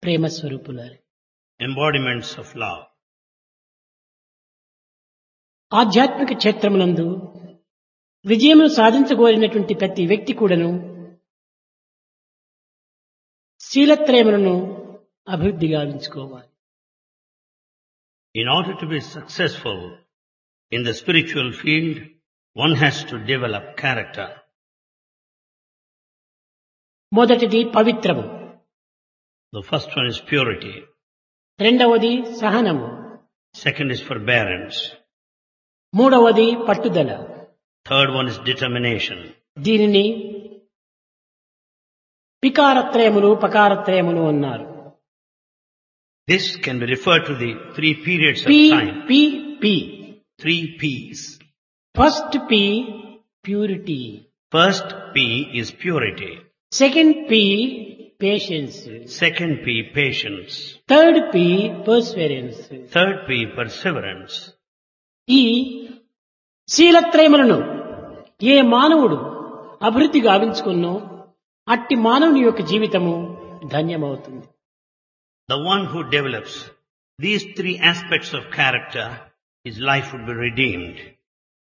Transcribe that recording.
Prema స్వరూపులారు. embodiments of love. ఆధ్యాత్మిక క్షేత్రమునందు విజయమును సాధించగోరినటువంటి ప్రతి వ్యక్తి కూడాను శీలత్రయములను అభివృద్ధి గావించుకోవాలి. In order to be successful in the spiritual field, one has to develop character. మొదటిది పవిత్రము, The first one is purity. రెండవది సహనము, Second is forbearance. మూడవది పట్టుదల. Third one is determination. దీనిని పికారత్రయములు పకారత్రయములు అన్నారు. This can be referred to the three periods of P time. P P. Three P's. First P purity, First P is purity. Second P patience, Second P, patience. Third P perseverance. Third P, perseverance. ఈ శీలత్రయములను ఏ మానవుడు అభివృద్ధి గావించుకున్నో అట్టి మానవుని యొక్క జీవితము ధన్యమవుతుంది. The one who develops these three aspects of character, his life would be redeemed.